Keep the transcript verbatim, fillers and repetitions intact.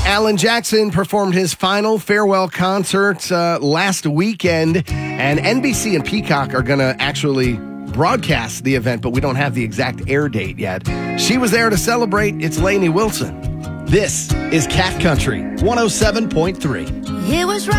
Alan Jackson performed his final farewell concert uh, last weekend, and N B C and Peacock are going to actually broadcast the event, but we don't have the exact air date yet. She was there to celebrate. It's Lainey Wilson. This is Cat Country one oh seven point three. It was right.